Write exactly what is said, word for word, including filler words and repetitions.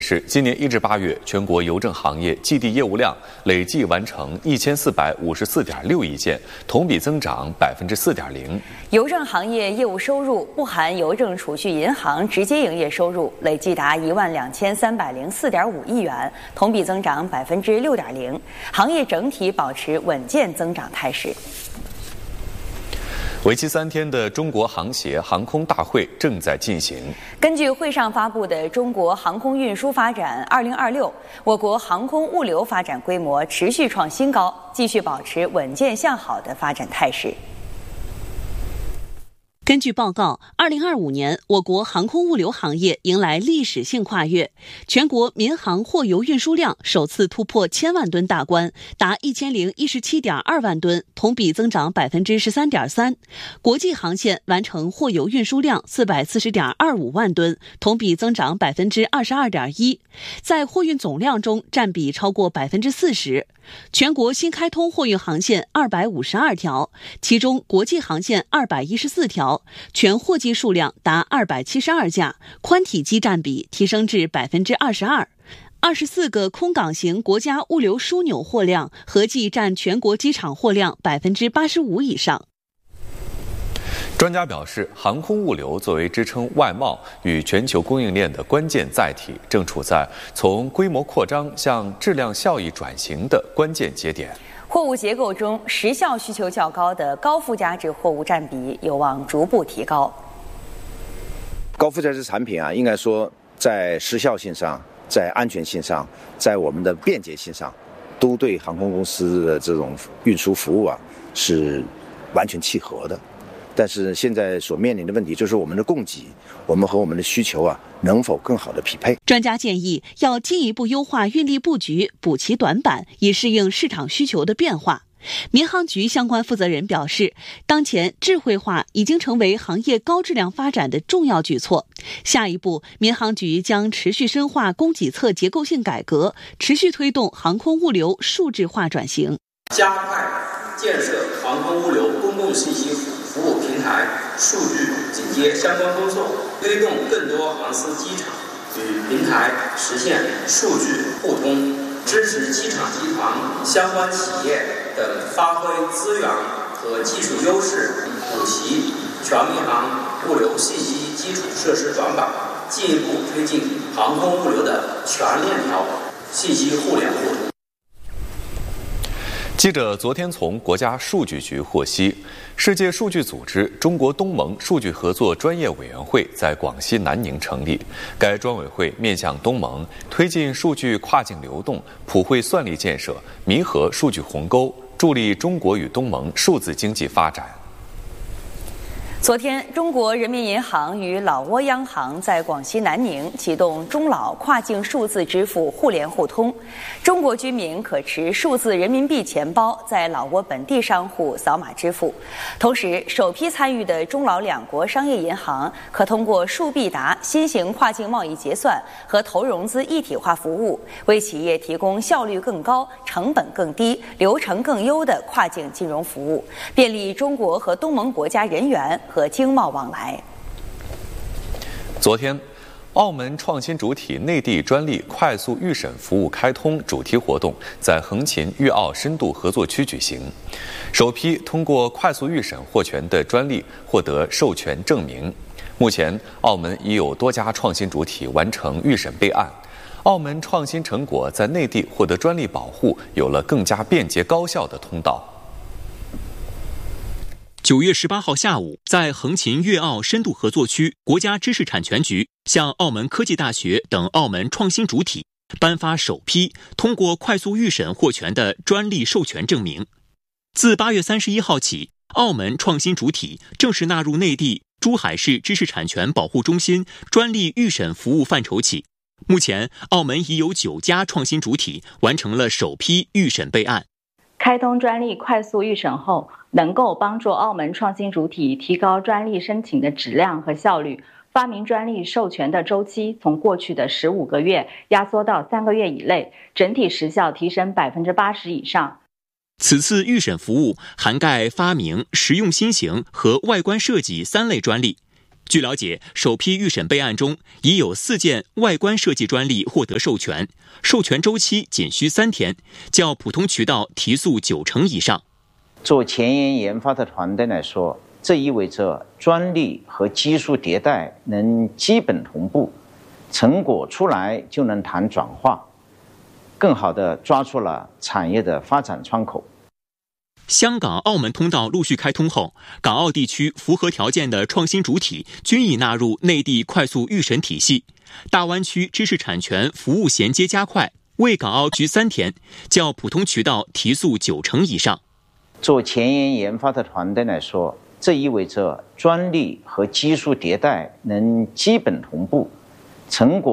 示，今年一至八月，全国邮政行业寄递业务量累计完成一千四百五十四点六亿件，同比增长百分之四点零。 邮政行业业务收入不含邮政储蓄银行直接营业收入累计达一万两千三百零四点五亿元，同比增长百分之六点零，行业整体保持稳健增长态势。 为期三天的中国航协航空大会正在进行。 根据会上发布的《中国航空运输发展二零二六》，我国航空物流发展规模持续创新高，继续保持稳健向好的发展态势。 根据报告，二零二五年我国航空物流行业迎来历史性跨越，全国民航货邮运输量首次突破千万吨大关，达一千零一十七点二万吨，同比增长百分之十三点三。国际航线完成货邮运输量四百四十点二五万吨，同比增长百分之二十二点一，在货运总量中占比超过百分之四十。全国新开通货运航线二百五十二条，其中国际航线二百一十四条，全货机数量达二百七十二架，宽体机占比提升至百分之二十二。二十四个空港型国家物流枢纽货量合计占全国机场货量百分之八十五以上。 专家表示，航空物流作为支撑外贸与全球供应链的关键载体，正处在从规模扩张向质量效益转型的关键节点。 货物结构中时效需求较高的高附加值货物占比有望逐步提高。 高附加值产品啊，应该说在时效性上、在安全性上、在我们的便捷性上，都对航空公司的这种运输服务啊是完全契合的。但是现在所面临的问题就是我们的供给，我们和我们的需求啊能否更好的匹配。 专家建议要进一步优化运力布局，补齐短板，以适应市场需求的变化。民航局相关负责人表示，当前智慧化已经成为行业高质量发展的重要举措。下一步，民航局将持续深化供给侧结构性改革，持续推动航空物流数字化转型， 加快建设航空物流公共信息服务平台，数据紧接相关工作，推动更多航司机场与平台实现数据互通，支持机场集团相关企业等发挥资源和技术优势，补齐全民航物流信息基础设施短板，进一步推进航空物流的全链条信息互联互通。 记者昨天从国家数据局获悉，世界数据组织中国东盟数据合作专业委员会在广西南宁成立。该专委会面向东盟，推进数据跨境流动、普惠算力建设，弥合数据鸿沟，助力中国与东盟数字经济发展。 昨天，中国人民银行与老挝央行在广西南宁启动中老跨境数字支付互联互通，中国居民可持数字人民币钱包在老挝本地商户扫码支付。同时，首批参与的中老两国商业银行可通过数必达新型跨境贸易结算和投融资一体化服务，为企业提供效率更高、成本更低、流程更优的跨境金融服务，便利中国和东盟国家人员和经贸往来。 昨天，澳门创新主体内地专利快速预审服务开通主题活动在横琴粤澳深度合作区举行。首批通过快速预审获权的专利获得授权证明。目前，澳门已有多家创新主体完成预审备案。澳门创新成果在内地获得专利保护，有了更加便捷高效的通道。 九月十八号下午，在横琴粤澳深度合作区，国家知识产权局向澳门科技大学等澳门创新主体颁发首批通过快速预审获权的专利授权证明。自八月三十一号起，澳门创新主体正式纳入内地珠海市知识产权保护中心专利预审服务范畴起。目前，澳门已有九家创新主体完成了首批预审备案。 开通专利快速预审后，能够帮助澳门创新主体提高专利申请的质量和效率，发明专利授权的周期从过去的十五个月压缩到三个月以内，整体时效提升百分之八十以上。 此次预审服务涵盖发明、实用新型和外观设计三类专利。 据了解，首批预审备案中已有四件外观设计专利获得授权，授权周期仅需三天，较普通渠道提速九成以上。 做前沿研发的团队来说，这意味着专利和技术迭代能基本同步，成果出来就能谈转化，更好地抓住了产业的发展窗口。 香港、澳门通道陆续开通后，港澳地区符合条件的创新主体均已纳入内地快速预审体系，大湾区知识产权服务衔接加快，为港澳需三天，较普通渠道提速九成以上。 做前沿研发的团队来说，这意味着专利和技术迭代能基本同步，成果